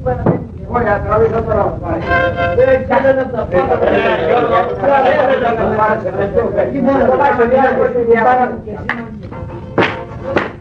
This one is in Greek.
Όχι, ατραβήσα τώρα. Δεν ξέρω να τα πω.